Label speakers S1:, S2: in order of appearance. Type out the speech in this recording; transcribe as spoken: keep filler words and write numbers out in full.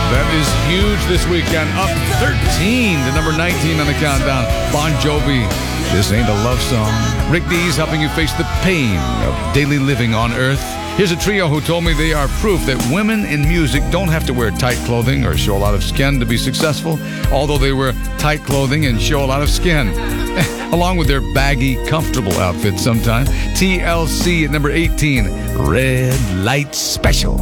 S1: That is huge this weekend. Up thirteen to number nineteen on the countdown. Bon Jovi, This Ain't a Love Song. Rick Dees helping you face the pain of daily living on Earth. Here's a trio who told me they are proof that women in music don't have to wear tight clothing or show a lot of skin to be successful, although they wear tight clothing and show a lot of skin, along with their baggy, comfortable outfits sometimes. T L C at number eighteen, Red Light Special.